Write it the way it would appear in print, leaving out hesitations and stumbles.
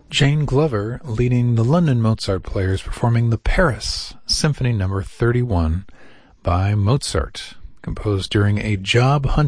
Jane Glover leading the London Mozart Players performing the Paris Symphony No. 31 by Mozart, composed during a job hunting